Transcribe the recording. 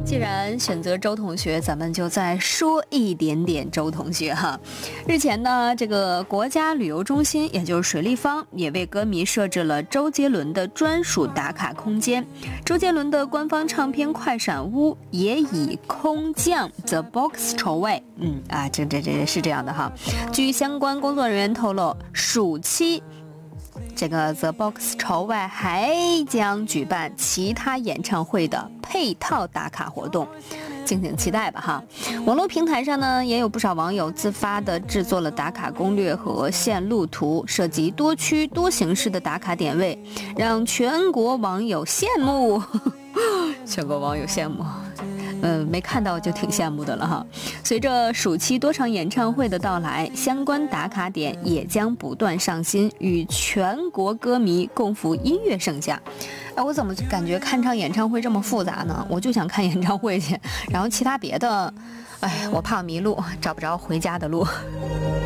既然选择周同学，咱们就再说一点点周同学哈。日前呢，这个国家旅游中心，也就是水立方，也为歌迷设置了周杰伦的专属打卡空间。周杰伦的官方唱片快闪屋也以空降 The Box 筹位。这是这样的哈。据相关工作人员透露，暑期这个 The Box 朝外还将举办其他演唱会的配套打卡活动，敬请期待吧哈。网络平台上呢，也有不少网友自发的制作了打卡攻略和线路图，涉及多区多形式的打卡点位，让全国网友羡慕。全国网友羡慕。没看到就挺羡慕的了哈。随着暑期多场演唱会的到来，相关打卡点也将不断上新，与全国歌迷共赴音乐盛夏。我怎么感觉看场演唱会这么复杂呢？我就想看演唱会去，然后其他别的，我怕迷路，找不着回家的路。